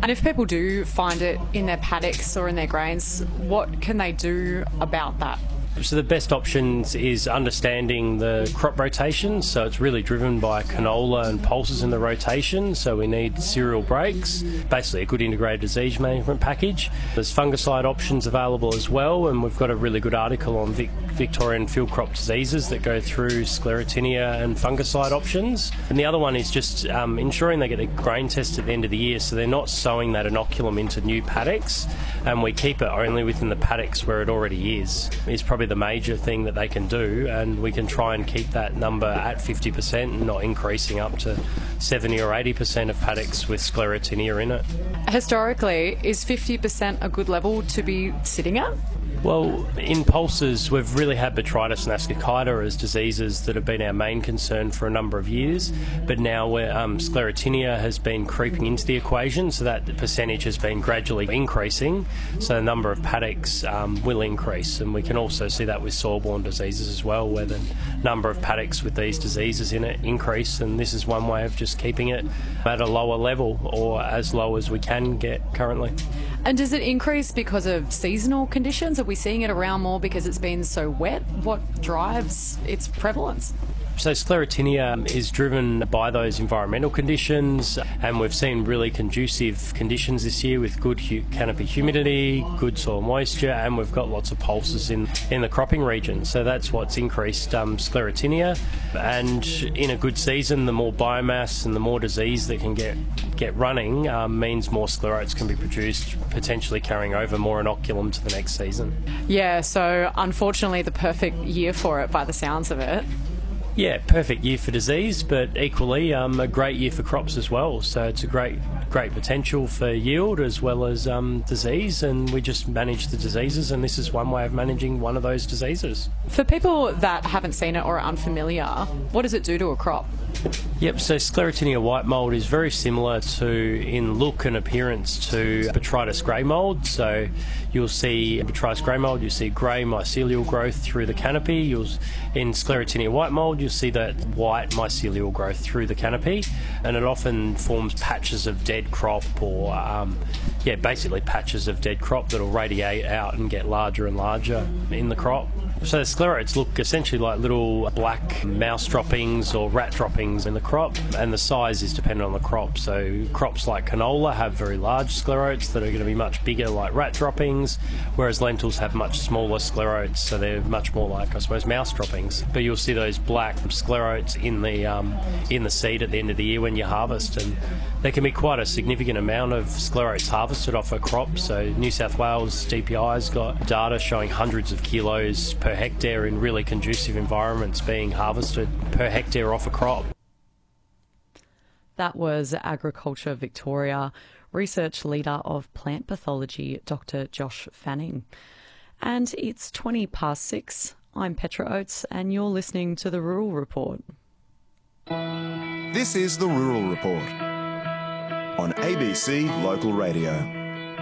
And if people do find it in their paddocks or in their grains, what can they do about that? So the best options is understanding the crop rotation. So it's really driven by canola and pulses in the rotation. So we need cereal breaks, basically a good integrated disease management package. There's fungicide options available as well, and we've got a really good article on Victorian field crop diseases that go through sclerotinia and fungicide options. And the other one is just ensuring they get a grain test at the end of the year, so they're not sowing that inoculum into new paddocks, and we keep it only within the paddocks where it already is. It's probably the major thing that they can do, and we can try and keep that number at 50% and not increasing up to 70 or 80% of paddocks with sclerotinia in it. Historically, is 50% a good level to be sitting at? Well, in pulses, we've really had botrytis and ascochyta as diseases that have been our main concern for a number of years, but now sclerotinia has been creeping into the equation, so that percentage has been gradually increasing, so the number of paddocks will increase, and we can also see that with soil-borne diseases as well, where the number of paddocks with these diseases in it increase, and this is one way of just keeping it at a lower level, or as low as we can get currently. And does it increase because of seasonal conditions? Are we seeing it around more because it's been so wet? What drives its prevalence? So sclerotinia is driven by those environmental conditions, and we've seen really conducive conditions this year with good canopy humidity, good soil moisture, and we've got lots of pulses in the cropping region. So that's what's increased sclerotinia. And in a good season, the more biomass and the more disease that can get running means more sclerotes can be produced, potentially carrying over more inoculum to the next season. Yeah, so unfortunately the perfect year for it by the sounds of it. Yeah, perfect year for disease, but equally a great year for crops as well. So it's a great potential for yield as well as disease, and we just manage the diseases, and this is one way of managing one of those diseases. For people that haven't seen it or are unfamiliar, what does it do to a crop? Yep, so sclerotinia white mould is very similar in look and appearance to botrytis grey mould. So you'll see botrytis grey mould, you'll see grey mycelial growth through the canopy. In sclerotinia white mould, you'll see that white mycelial growth through the canopy, and it often forms patches of dead crop or basically patches of dead crop that will radiate out and get larger and larger in the crop. So the sclerotes look essentially like little black mouse droppings or rat droppings in the crop, and the size is dependent on the crop. So crops like canola have very large sclerotes that are going to be much bigger like rat droppings, whereas lentils have much smaller sclerotes, so they're much more like, I suppose, mouse droppings. But you'll see those black sclerotes in the seed at the end of the year when you harvest, and there can be quite a significant amount of sclerotes harvested off a crop. So New South Wales DPI's got data showing hundreds of kilos per hectare in really conducive environments being harvested per hectare off a crop. That was Agriculture Victoria Research Leader of Plant Pathology, Dr. Josh Fanning. And it's 6:20. I'm Petra Oates, and you're listening to The Rural Report. This is The Rural Report on ABC Local Radio.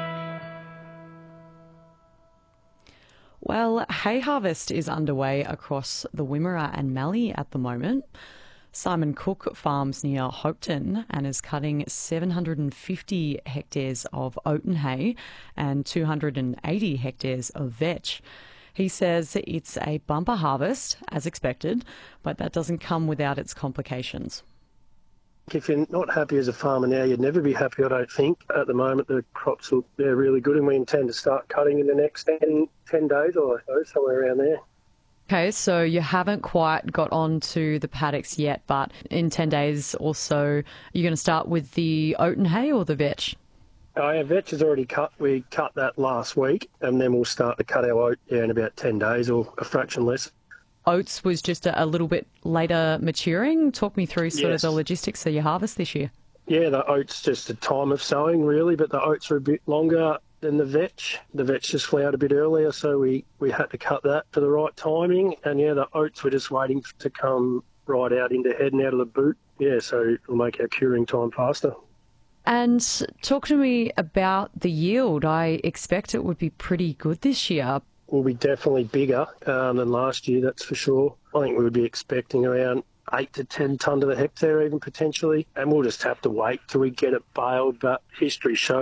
Well, hay harvest is underway across the Wimmera and Mallee at the moment. Simon Cook farms near Hopeton and is cutting 750 hectares of oaten hay and 280 hectares of vetch. He says it's a bumper harvest, as expected, but that doesn't come without its complications. If you're not happy as a farmer now, you'd never be happy, I don't think. At the moment, the crops they're really good, and we intend to start cutting in the next 10 days or so, somewhere around there. Okay, so you haven't quite got onto the paddocks yet, but in 10 days or so, you're going to start with the oaten hay or the vetch? Our vetch is already cut. We cut that last week, and then we'll start to cut our oat in about 10 days or a fraction less. Oats was just a little bit later maturing. Talk me through sort of the logistics of your harvest this year. Yeah, the oats just a time of sowing really, but the oats are a bit longer than the vetch. The vetch just flowered a bit earlier, so we had to cut that for the right timing. And yeah, the oats were just waiting to come right out into head and out of the boot. Yeah, so it'll make our curing time faster. And talk to me about the yield. I expect it would be pretty good this year. Will be definitely bigger than last year, that's for sure. I think we would be expecting around 8 to 10 tonne to the hectare even potentially, and we'll just have to wait till we get it baled, but history shows